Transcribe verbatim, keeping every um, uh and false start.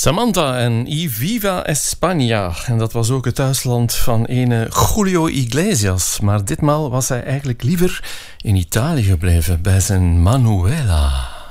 Samantha en Y Viva España. En dat was ook het thuisland van ene Julio Iglesias. Maar ditmaal was hij eigenlijk liever in Italië gebleven bij zijn Manuela.